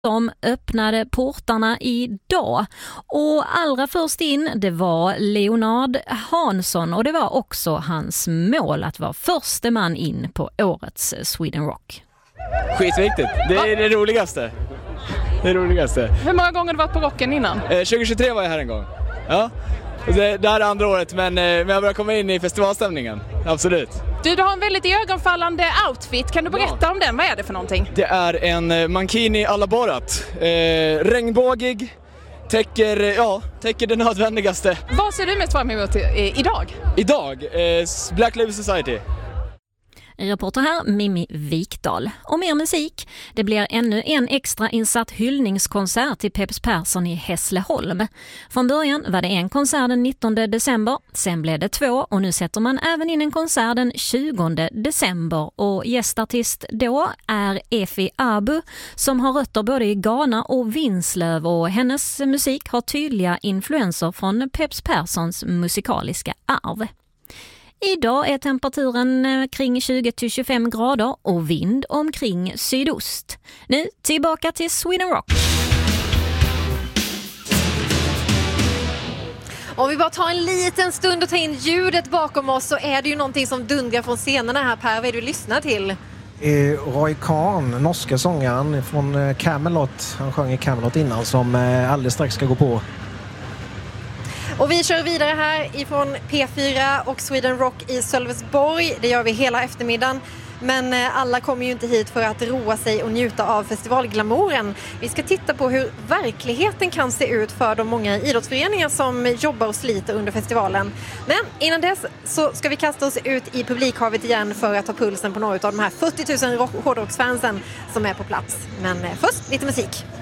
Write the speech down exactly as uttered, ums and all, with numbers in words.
De öppnade portarna idag och allra först in det var Leonard Hansson och det var också hans mål att vara första man in på årets Sweden Rock. Skitviktigt, det är det roligaste. Det roligaste. Hur många gånger har du varit på rocken innan? Eh, tjugohundratjugotre var jag här en gång. Ja. Det, det här är andra året men, men jag börjar komma in i festivalstämningen, absolut. Du, du har en väldigt ögonfallande outfit, kan du berätta ja. om den? Vad är det för någonting? Det är en mankini alla Borat, eh, regnbågig, täcker, ja, täcker det nödvändigaste. Vad ser du mest fram emot i, idag? Idag, eh, Black Label Society. Reporter här Mimmi Vikdal. Och mer musik. Det blir ännu en extra insatt hyllningskonsert till Peps Persson i Hässleholm. Från början var det en konsert den nittonde december, sen blev det två och nu sätter man även in en konsert den tjugonde december. Och gästartist då är Efi Abu som har rötter både i Ghana och Vinslöv och hennes musik har tydliga influenser från Peps Perssons musikaliska arv. Idag är temperaturen kring tjugo till tjugofem grader och vind omkring sydost. Nu tillbaka till Sweden Rock. Om vi bara tar en liten stund och tar in ljudet bakom oss så är det ju någonting som dundrar från scenerna här. Per, vad är det du lyssnar till? Eh, Roy Khan, norska sångaren från Camelot, han sjöng i Camelot innan som eh, alldeles strax ska gå på. Och vi kör vidare här ifrån P fyra och Sweden Rock i Sölvesborg. Det gör vi hela eftermiddagen. Men alla kommer ju inte hit för att roa sig och njuta av festivalglamouren. Vi ska titta på hur verkligheten kan se ut för de många idrottsföreningar som jobbar och sliter under festivalen. Men innan dess så ska vi kasta oss ut i publikhavet igen för att ta pulsen på några av de här fyrtio tusen hårdrocksfansen som är på plats. Men först lite musik.